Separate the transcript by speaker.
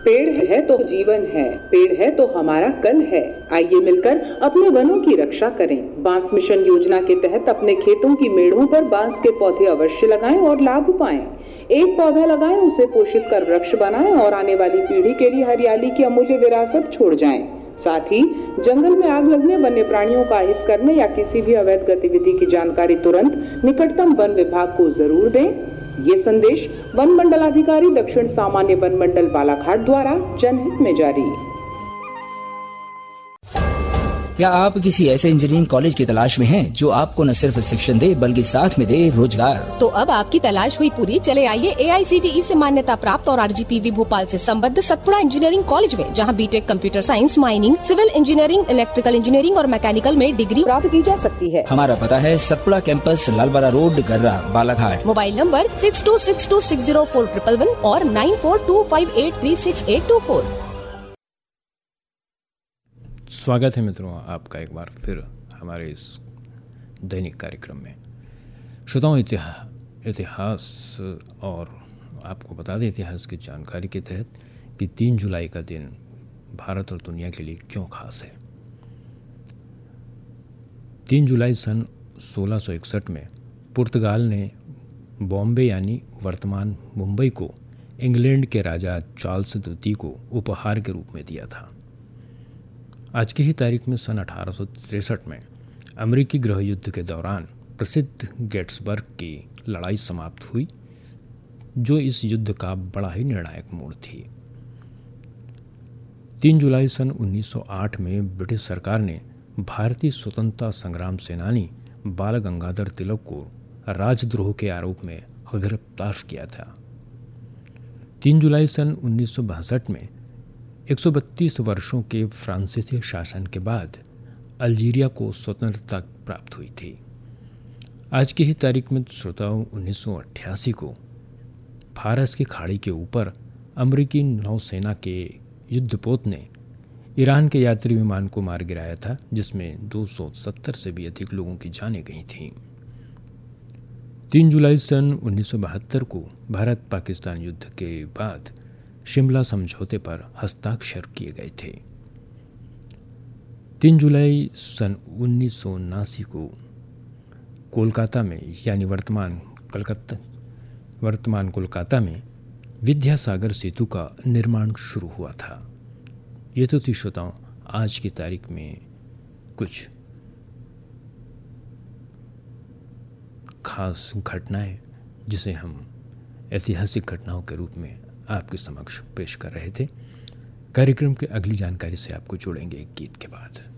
Speaker 1: पेड़ है तो जीवन है, पेड़ है तो हमारा कल है। आइए मिलकर अपने वनों की रक्षा करें। बांस मिशन योजना के तहत अपने खेतों की मेड़ों पर बांस के पौधे अवश्य लगाएं और लाभ पाएं। एक पौधा लगाएं, उसे पोषित कर वृक्ष बनाएं और आने वाली पीढ़ी के लिए हरियाली की अमूल्य विरासत छोड़ जाएं। साथ ही जंगल में आग लगने, वन्य प्राणियों का अहित करने या किसी भी अवैध गतिविधि की जानकारी तुरंत निकटतम वन विभाग को जरूर दें। ये संदेश वन मंडलाधिकारी दक्षिण सामान्य वन मंडल बालाघाट द्वारा जनहित में जारी।
Speaker 2: क्या आप किसी ऐसे इंजीनियरिंग कॉलेज की तलाश में हैं जो आपको न सिर्फ शिक्षण दे बल्कि साथ में दे रोजगार?
Speaker 3: तो अब आपकी तलाश हुई पूरी। चले आइए AICTE से मान्यता प्राप्त और RGPV भोपाल से संबद्ध सतपुड़ा इंजीनियरिंग कॉलेज में, जहां BTech computer science, mining, civil engineering, electrical engineering और मैकेनिकल में डिग्री प्राप्त की जा सकती है।
Speaker 2: हमारा पता है सतपुड़ा कैंपस, लालबारा रोड, गर्रा, बालाघाट।
Speaker 3: मोबाइल नंबर 6262604111 और 9425836824।
Speaker 4: स्वागत है मित्रों आपका एक बार फिर हमारे इस दैनिक कार्यक्रम में। श्रोताओं, इतिहास और आपको बता दें इतिहास की जानकारी के तहत कि 3 जुलाई का दिन भारत और दुनिया के लिए क्यों खास है। 3 जुलाई सन 1661 में पुर्तगाल ने बॉम्बे यानी वर्तमान मुंबई को इंग्लैंड के राजा चार्ल्स द्वितीय को उपहार के रूप में दिया था। आज की ही तारीख में सन 1863 में अमेरिकी गृह युद्ध के दौरान प्रसिद्ध गेट्सबर्ग की लड़ाई समाप्त हुई, जो इस युद्ध का बड़ा ही निर्णायक मोड़ थी। 3 जुलाई सन 1908 में ब्रिटिश सरकार ने भारतीय स्वतंत्रता संग्राम सेनानी बाल गंगाधर तिलक को राजद्रोह के आरोप में गिरफ्तार किया था। 3 जुलाई सन 1962 में 132 वर्षों के फ्रांसीसी शासन के बाद अल्जीरिया को स्वतंत्रता प्राप्त हुई थी। आज की ही तारीख में श्रोताओं 1988 को फारस की खाड़ी के ऊपर अमेरिकी नौसेना के युद्धपोत ने ईरान के यात्री विमान को मार गिराया था, जिसमें 270 से भी अधिक लोगों की जानें गई थीं। 3 जुलाई सन 1972 को भारत पाकिस्तान युद्ध के बाद शिमला समझौते पर हस्ताक्षर किए गए थे। 3 जुलाई सन 1979 को कोलकाता में यानी वर्तमान कोलकाता में विद्यासागर सेतु का निर्माण शुरू हुआ था। ये तो थी श्रोताओं आज की तारीख में कुछ खास घटनाएं, जिसे हम ऐतिहासिक घटनाओं के रूप में आपके समक्ष पेश कर रहे थे। कार्यक्रम की अगली जानकारी से आपको जोड़ेंगे एक गीत के बाद।